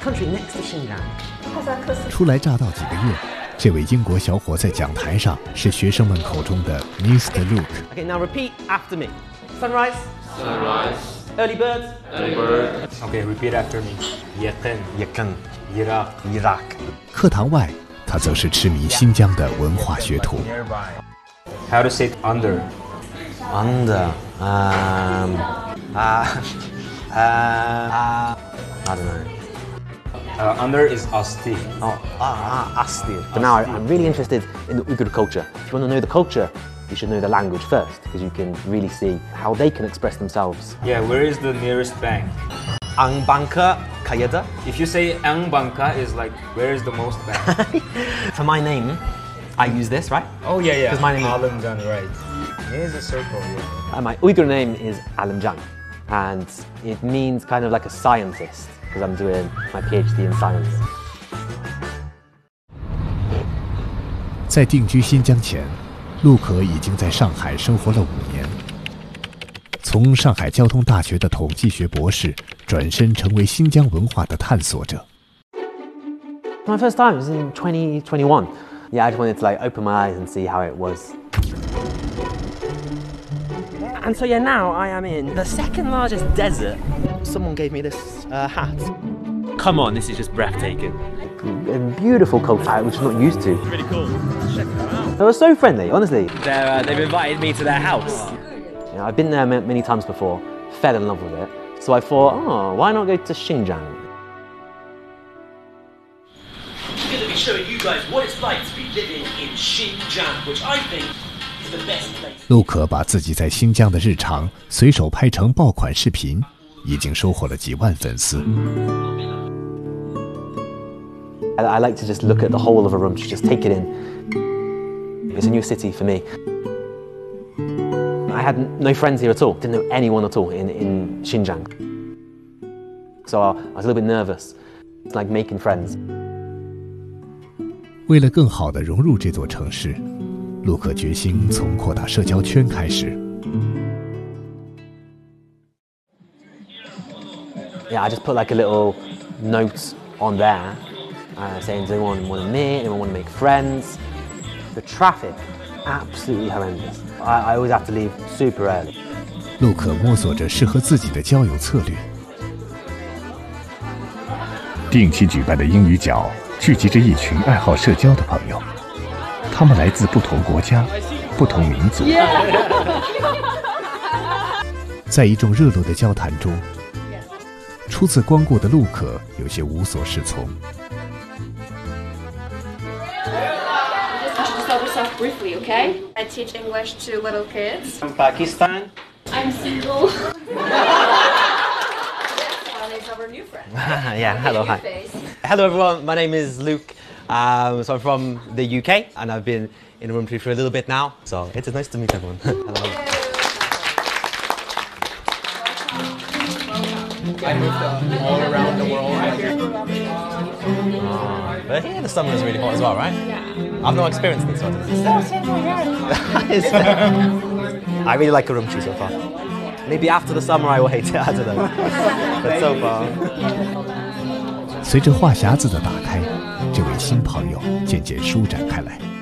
country next to Xinjiang. 初来乍到几个月，这位英国小伙在讲台上是学生们口中的 Mr. Luke。 Okay, now repeat after me. Sunrise. Sunrise. Early bird. Early bird. Okay, repeat after me. Yaqin. Yakan. Iraq. Iraq. 课堂外，他则是痴迷新疆的文化学徒。 How to say under? Under. I don't know. Under is asti. Asti. But now I'm really interested in the Uyghur culture. If you want to know the culture, you should know the language first, because you can really see how they can express themselves. Yeah, where is the nearest bank? Angbanka Kayeda. If you say Angbanka is like, where is the most bank? For my name, I use this, right? Oh yeah, yeah. 'Cause my name is- Alamjan, right. Here's a circle, yeah. My Uyghur name is Alamjan, and it means kind of like a scientist, because I'm doing my PhD in science. 在定居新疆前，陆可已经在上海生活了5年。从上海交通大学的统计学博士，转身成为新疆文化的探索者。 My first time was in 2021. Yeah, I just wanted to like open my eyes and see how it was. And so yeah, now I am in the second largest desert. Someone gave me this hat. Come on, this is just breathtaking. And beautiful culture, which I'm not used to. Really cool. Check them out. They were so friendly, honestly. They've invited me to their house. You know, I've been there many times before, fell in love with it. So I thought, oh, why not go to Xinjiang? I'm going to be showing you guys what it's like to be living in Xinjiang, which I think is the best place. 陆可把自己在新疆的日常随手拍成爆款视频，已经收获了几万粉丝。 I like to just look at the whole of Urumqi, just take it in. It's a new city for me. I had no friends here at all, didn't know anyone at all in Xinjiang. So I was a little bit nervous. It's like making friends. 为了更好地融入这座城市，陆可决心从扩大社交圈开始。 Yeah, I just put like a little note on there saying, does anyone want to meet? Anyone want to make friends? The traffic, absolutely horrendous. I always have to leave super early. 陆可摸索着适合自己的交友策略。定期举办的英语角聚集着一群爱好社交的朋友，他们来自不同国家、不同民族。在一众热络的交谈中，初次光顾的陆可有些无所适从。 Introduce yourself briefly, okay? I teach English to little kids. From Pakistan. I'm single. Finally, our new friend. Yeah, hello, hi. Hello everyone, my name is Luke. So I'm from the UK and I've been in Urumqi for a little bit now. So it's nice to meet everyone. Hello. I moved all around the world. But here the summer is really hot as well, right? Yeah. I've no experience in this sort of thing. I really like Urumqi so far. Maybe after the summer I will hate it, I don't know. But so far. 随着话匣子的打开，这位新朋友渐渐舒展开来。